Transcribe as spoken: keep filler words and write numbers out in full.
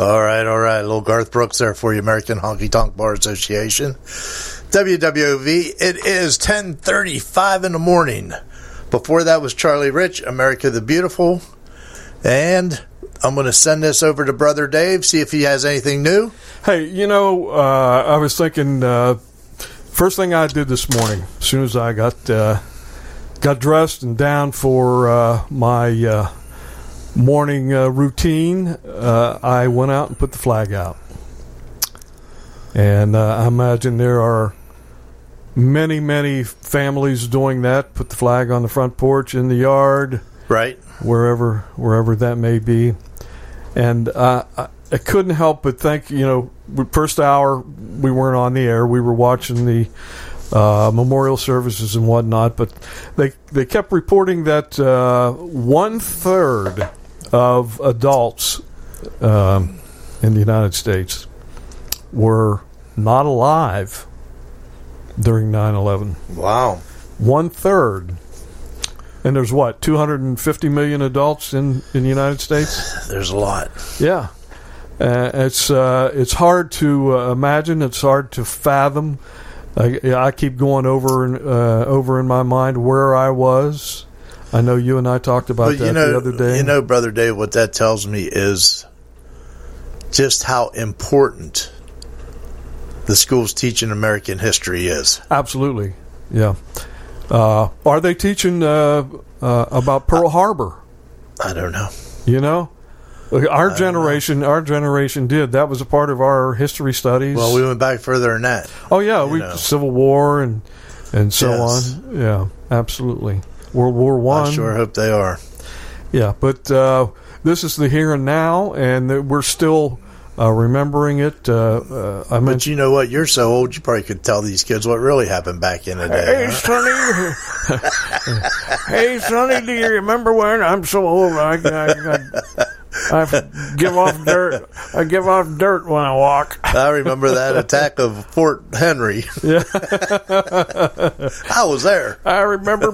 All right, all right. Little Garth Brooks there for you, American Honky Tonk Bar Association. W W O V, it is ten thirty-five in the morning. Before that was Charlie Rich, America the Beautiful. And I'm going to send this over to Brother Dave, see if he has anything new. Hey, you know, uh, I was thinking, uh, first thing I did this morning, as soon as I got uh, got dressed and down for uh, my uh, morning uh, routine, uh, I went out and put the flag out. And uh, I imagine there are many, many families doing that, put the flag on the front porch, in the yard. Right. Wherever wherever that may be. And uh, I, I couldn't help but think, you know, first hour we weren't on the air. We were watching the uh, memorial services and whatnot, but they, they kept reporting that uh, one-third of adults um, in the United States were not alive during nine eleven. Wow. One-third. And there's what, two hundred fifty million adults in, in the United States? There's a lot. Yeah. Uh, it's uh, it's hard to uh, imagine. It's hard to fathom. I, I keep going over and, uh, over in my mind where I was. I know you and I talked about but that you know, the other day. You know, Brother Dave, what that tells me is just how important the school's teaching American history is. Absolutely. Yeah. Uh, are they teaching uh, uh, about Pearl Harbor? I don't know. You know, our generation, know. our generation did. That was a part of our history studies. Well, we went back further than that. Oh yeah, we know. Civil War and and so yes. on. Yeah, absolutely. World War One. I sure hope they are. Yeah, but uh, this is the here and now, and we're still uh, remembering it. Uh, uh, I but you know what? You're so old, you probably could tell these kids what really happened back in the day. Hey, huh? Sonny. Hey, Sonny, do you remember when? I'm so old. I, I, I, I give off dirt. I give off dirt when I walk. I remember that attack of Fort Henry. Yeah. I was there. I remember